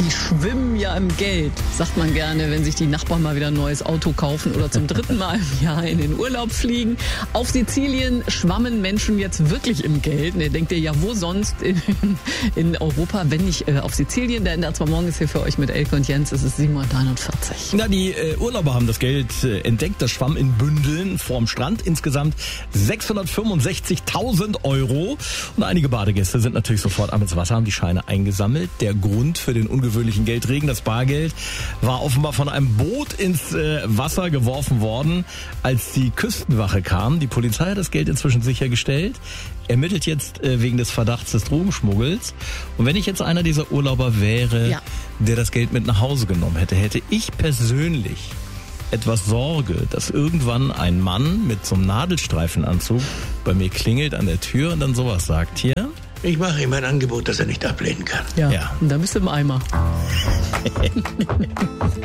die schwimmen ja im Geld, sagt man gerne, wenn sich die Nachbarn mal wieder ein neues Auto kaufen oder zum 3. Mal im Jahr in den Urlaub fliegen. Auf Sizilien schwammen Menschen jetzt wirklich im Geld. Und ihr denkt ihr, ja, wo sonst in Europa, wenn nicht auf Sizilien? Der NDR 2 Morgen ist hier für euch mit Elke und Jens. Es ist 7:49 Uhr. Ja, die Urlauber haben das Geld entdeckt. Das schwamm in Bündeln vorm Strand. Insgesamt 665.000 €. Und einige Badegäste sind natürlich sofort ab ins Wasser, haben die Scheine eingesammelt. Der Grund für den ungewöhnlichen Geldregen, das Bargeld, war offenbar von einem Boot ins Wasser geworfen worden, als die Küstenwache kam. Die Polizei hat das Geld inzwischen sichergestellt, ermittelt jetzt wegen des Verdachts des Drogenschmuggels. Und wenn ich jetzt einer dieser Urlauber wäre, der das Geld mit nach Hause genommen hätte, hätte ich persönlich etwas Sorge, dass irgendwann ein Mann mit so einem Nadelstreifenanzug bei mir klingelt an der Tür und dann sowas sagt: Hier, ich mache ihm ein Angebot, das er nicht ablehnen kann. Ja. Und dann bist du im Eimer.